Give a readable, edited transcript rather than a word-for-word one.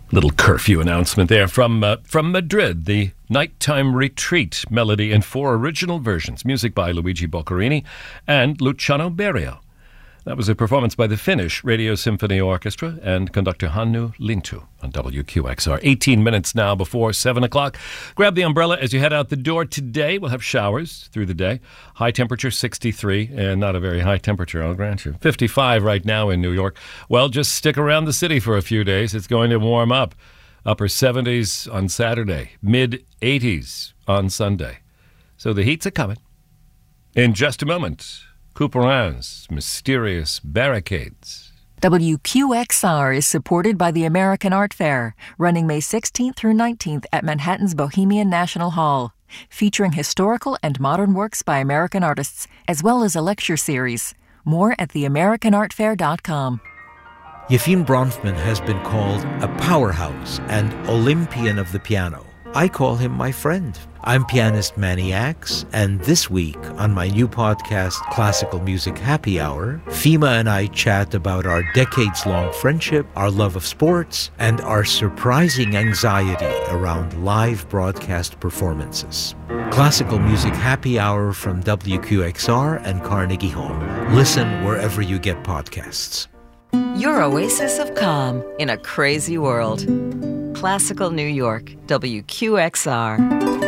Little curfew announcement there from Madrid, the Nighttime Retreat melody in 4 original versions, music by Luigi Boccherini and Luciano Berio. That was a performance by the Finnish Radio Symphony Orchestra and conductor Hannu Lintu on WQXR. 18 minutes now before 7 o'clock. Grab the umbrella as you head out the door today. We'll have showers through the day. High temperature 63, and not a very high temperature, I'll grant you. 55 right now in New York. Well, just stick around the city for a few days. It's going to warm up. Upper 70s on Saturday. Mid-80s on Sunday. So the heat's a-coming. In just a moment, Couperin's Mysterious Barricades. WQXR is supported by the American Art Fair, running May 16th through 19th at Manhattan's Bohemian National Hall, featuring historical and modern works by American artists, as well as a lecture series. More at theamericanartfair.com. Yefim Bronfman has been called a powerhouse and Olympian of the piano. I call him my friend. I'm pianist Manny Axe, and this week on my new podcast, Classical Music Happy Hour, Fima and I chat about our decades-long friendship, our love of sports, and our surprising anxiety around live broadcast performances. Classical Music Happy Hour from WQXR and Carnegie Hall. Listen wherever you get podcasts. Your oasis of calm in a crazy world. Classical New York, WQXR.